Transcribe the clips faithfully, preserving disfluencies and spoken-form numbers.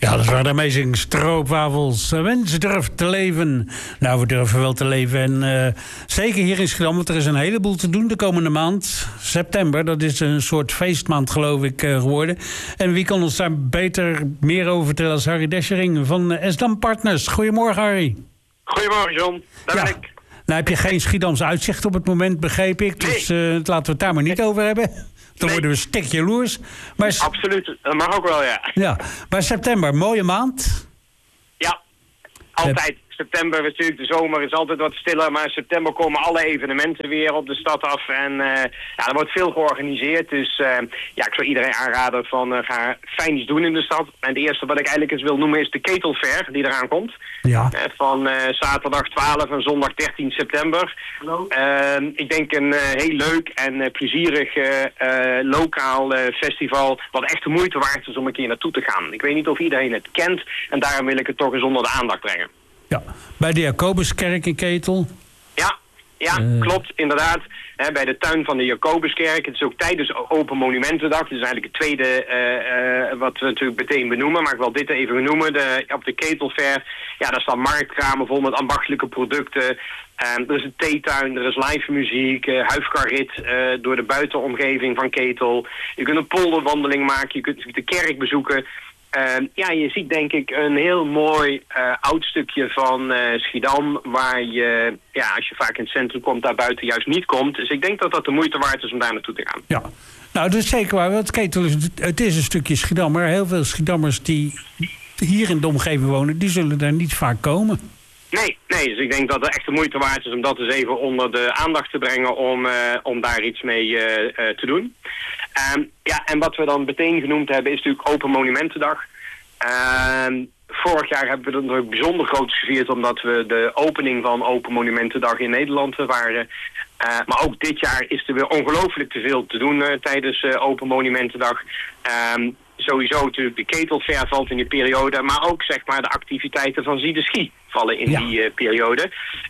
Ja, dat waren Amazing Stroopwafels. Mensen durven te leven. Nou, we durven wel te leven. En uh, zeker hier in Schiedam, want er is een heleboel te doen de komende maand. September, dat is een soort feestmaand, geloof ik, uh, geworden. En wie kan ons daar beter meer over vertellen als Harry Deschering van uh, Esdam Partners. Goedemorgen, Harry. Goedemorgen, John. Daar ja. ben ik. Nou heb je geen Schiedams uitzicht op het moment, begreep ik. Dus uh, laten we het daar maar niet over hebben. Dan nee. worden we stik jaloers. Maar Absoluut, dat mag ook wel, ja. Ja, maar september, mooie maand. Ja, altijd. September is natuurlijk, de zomer is altijd wat stiller, maar in september komen alle evenementen weer op de stad af. En uh, ja, er wordt veel georganiseerd, dus uh, ja, ik zou iedereen aanraden van uh, ga fijn iets doen in de stad. En het eerste wat ik eigenlijk eens wil noemen is de Ketelfair die eraan komt. Ja. Uh, van uh, zaterdag twaalf en zondag dertien september. Uh, ik denk een uh, heel leuk en uh, plezierig uh, uh, lokaal uh, festival wat echt de moeite waard is om een keer naartoe te gaan. Ik weet niet of iedereen het kent en daarom wil ik het toch eens onder de aandacht brengen. Ja, bij de Jacobuskerk in Ketel. Ja, ja uh. klopt, inderdaad. He, bij de tuin van de Jacobuskerk. Het is ook tijdens Open Monumentendag. Dat is eigenlijk het tweede uh, uh, wat we natuurlijk meteen benoemen. Maar ik wil dit even noemen. De, op de Ketelfair, ja, daar staan marktkramen vol met ambachtelijke producten. Uh, er is een theetuin, er is live muziek, uh, huifkarrit uh, door de buitenomgeving van Ketel. Je kunt een polderwandeling maken, je kunt de kerk bezoeken. Uh, ja, je ziet denk ik een heel mooi uh, oud stukje van uh, Schiedam, waar je, ja, als je vaak in het centrum komt, daar buiten juist niet komt. Dus ik denk dat dat de moeite waard is om daar naartoe te gaan. Ja, nou dat is zeker waar, want Ketel is, het is een stukje Schiedam, maar heel veel Schiedammers die hier in de omgeving wonen, die zullen daar niet vaak komen. Nee, nee, dus ik denk dat het echt de moeite waard is om dat eens even onder de aandacht te brengen om, uh, om daar iets mee uh, uh, te doen. Um, ja, en wat we dan meteen genoemd hebben is natuurlijk Open Monumentendag. Um, vorig jaar hebben we dat nog bijzonder groot gevierd omdat we de opening van Open Monumentendag in Nederland waren. Uh, maar ook dit jaar is er weer ongelooflijk te veel te doen uh, tijdens uh, Open Monumentendag. Um, Sowieso natuurlijk de Ketelfair valt in die periode, maar ook zeg maar de activiteiten van Zie de Schie vallen in ja. die uh, periode.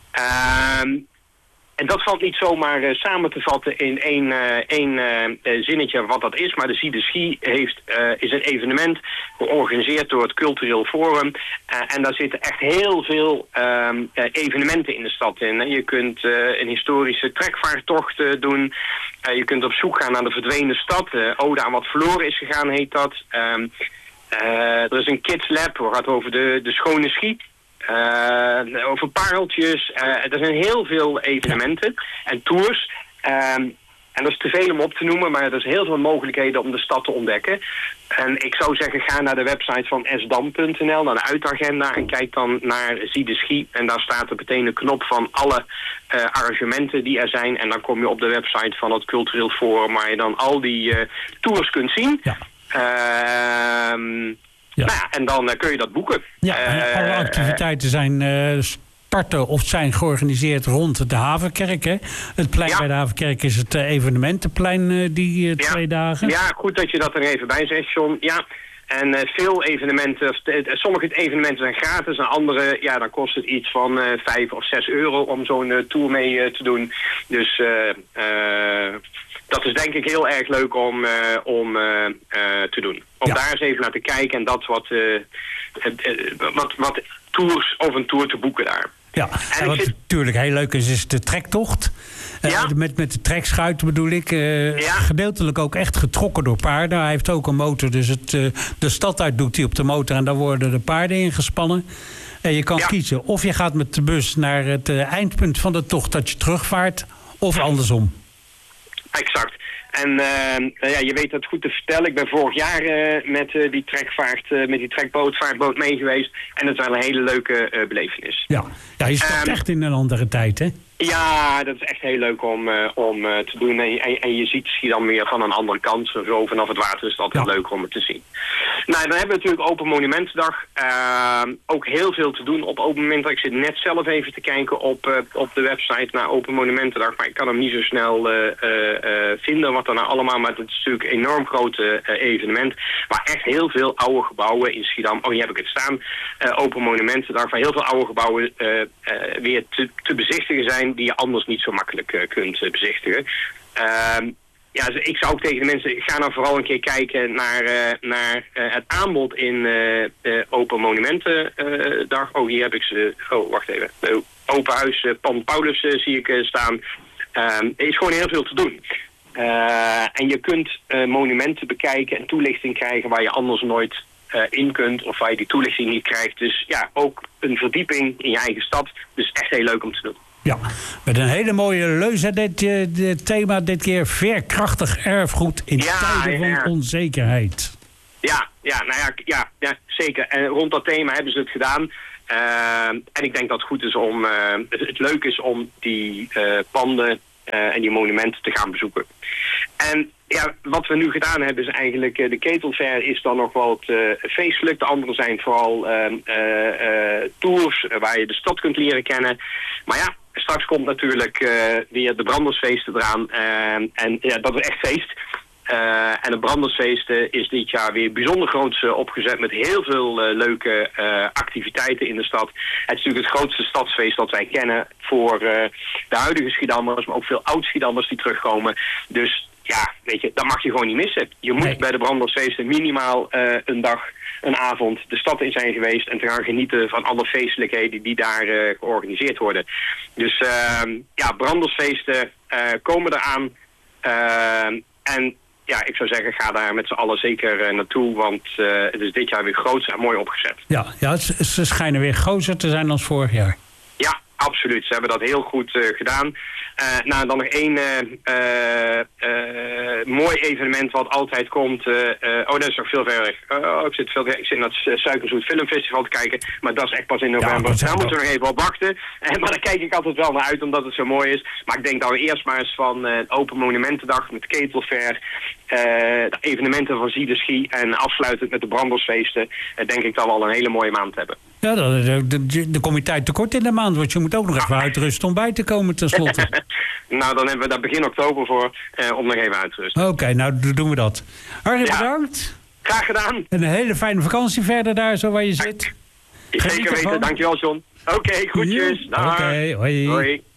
Um, en dat valt niet zomaar uh, samen te vatten in één, uh, één uh, zinnetje wat dat is, maar de Zie de Schie heeft, uh, is een evenement georganiseerd door het Cultureel Forum. Uh, en daar zitten echt heel veel um, uh, evenementen in de stad in. Je kunt uh, een historische trekvaarttocht uh, doen. Uh, je kunt op zoek gaan naar de verdwenen stad. Uh, Ode aan wat verloren is gegaan heet dat. Um, uh, er is een Kids Lab, waar gaat over de, de schone schie. Uh, over pareltjes. Uh, er zijn heel veel evenementen en tours. Um, en dat is te veel om op te noemen, maar er is heel veel mogelijkheden om de stad te ontdekken. En ik zou zeggen, ga naar de website van esdam punt n l, naar de uitagenda en kijk dan naar Zie de Schie. En daar staat er meteen een knop van alle uh, arrangementen die er zijn. En dan kom je op de website van het Cultureel Forum, waar je dan al die uh, tours kunt zien. Ja. Uh, Ja. Nou ja, en dan uh, kun je dat boeken. Ja, uh, alle activiteiten zijn uh, starten of zijn georganiseerd rond de Havenkerk. Hè? Het plein ja. bij de Havenkerk is het uh, evenementenplein uh, die uh, twee ja. dagen. Ja, goed dat je dat er even bij zegt, John. Ja. En uh, veel evenementen, uh, sommige evenementen zijn gratis en andere, ja, dan kost het iets van uh, vijf of zes euro om zo'n uh, tour mee uh, te doen. Dus uh, uh, dat is denk ik heel erg leuk om, uh, om uh, uh, te doen. Om ja. daar eens even naar te kijken en dat wat, uh, uh, uh, wat, wat tours of een tour te boeken daar. Ja, en, en wat vind... natuurlijk heel leuk is, is de trektocht. Ja. Uh, met, met de trekschuit bedoel ik. Uh, ja. Gedeeltelijk ook echt getrokken door paarden. Hij heeft ook een motor, dus het, uh, de stad uit doet hij op de motor en daar worden de paarden ingespannen. En je kan ja. kiezen of je gaat met de bus naar het uh, eindpunt van de tocht dat je terugvaart, of andersom. Exact. En uh, ja, je weet dat goed te vertellen. Ik ben vorig jaar uh, met uh, die trekvaart, uh, met die trekbootvaartboot mee geweest. En dat is wel een hele leuke uh, belevenis. Ja. ja, je staat um, echt in een andere tijd, hè? Ja, dat is echt heel leuk om, uh, om uh, te doen. En, en, en je ziet Schiedam weer van een andere kant. Zo vanaf het water is het altijd ja. leuk om het te zien. Nou, dan hebben we natuurlijk Open Monumentendag. Uh, ook heel veel te doen op Open Monumentendag. Ik zit net zelf even te kijken op, uh, op de website naar Open Monumentendag. Maar ik kan hem niet zo snel uh, uh, uh, vinden wat er nou allemaal. Maar het is natuurlijk een enorm groot uh, evenement. Waar echt heel veel oude gebouwen in Schiedam... Oh, hier heb ik het staan. Uh, Open Monumentendag. Waar heel veel oude gebouwen uh, uh, weer te, te bezichtigen zijn... die je anders niet zo makkelijk uh, kunt uh, bezichtigen. Uh, ja, ik zou ook tegen de mensen, ga nou vooral een keer kijken naar, uh, naar uh, het aanbod in uh, uh, Open Monumentendag. Uh, oh, hier heb ik ze. Oh, wacht even. Uh, Open Huis uh, Pan Paulus uh, zie ik uh, staan. Uh, er is gewoon heel veel te doen. Uh, en je kunt uh, monumenten bekijken en toelichting krijgen waar je anders nooit uh, in kunt. Of waar je die toelichting niet krijgt. Dus ja, ook een verdieping in je eigen stad. Dus echt heel leuk om te doen. Ja, met een hele mooie leus. Dit uh, dit thema dit keer veerkrachtig erfgoed in ja, tijden van ja. onzekerheid. Ja, ja, nou ja, ja, ja, zeker. En rond dat thema hebben ze het gedaan. Uh, en ik denk dat het goed is om, uh, het, het leuk is om die uh, panden uh, en die monumenten te gaan bezoeken. En ja, wat we nu gedaan hebben is eigenlijk, uh, de Ketelfair is dan nog wat uh, feestelijk. De andere zijn vooral uh, uh, uh, tours uh, waar je de stad kunt leren kennen. Maar ja, straks komt natuurlijk uh, weer de brandersfeesten eraan. Uh, en ja, dat is echt feest. Uh, en het brandersfeesten is dit jaar weer bijzonder groots uh, opgezet met heel veel uh, leuke uh, activiteiten in de stad. Het is natuurlijk het grootste stadsfeest dat wij kennen voor uh, de huidige Schiedammers, maar ook veel oud-Schiedammers die terugkomen. Dus ja, weet je, dat mag je gewoon niet missen. Je moet nee. bij de brandersfeesten minimaal uh, een dag, een avond de stad in zijn geweest en te gaan genieten van alle feestelijkheden die daar uh, georganiseerd worden. Dus uh, ja, brandersfeesten uh, komen eraan. Uh, en ja, ik zou zeggen, ga daar met z'n allen zeker uh, naartoe, want uh, het is dit jaar weer groots en mooi opgezet. Ja, ja, ze schijnen weer groter te zijn dan vorig jaar. Ja, absoluut. Ze hebben dat heel goed uh, gedaan. Uh, nou, dan nog één uh, uh, uh, mooi evenement wat altijd komt. Uh, uh, oh, dat is nog veel verder weg. Oh, ik zit, veel, ik zit naar het Suikerzoet Filmfestival te kijken, maar dat is echt pas in november. Ja, daar moeten we nog even op wachten. Uh, maar daar kijk ik altijd wel naar uit, omdat het zo mooi is. Maar ik denk dat we eerst maar eens van uh, Open Monumentendag met Ketelfair, uh, de evenementen van Ziederschie en afsluitend met de brandersfeesten, uh, denk ik dat we al een hele mooie maand hebben. Ja, dan, dan kom je tijd tekort in de maand, want je moet ook nog even uitrusten om bij te komen tenslotte. Nou, dan hebben we daar begin oktober voor uh, om nog even uit te rusten. Oké, okay, nou doen we dat. Hartelijk ja. bedankt. Graag gedaan. En een hele fijne vakantie verder daar, zo waar je zit. Zeker weten, dankjewel John. Oké, okay, groetjes. Oké, okay, hoi. Hoi.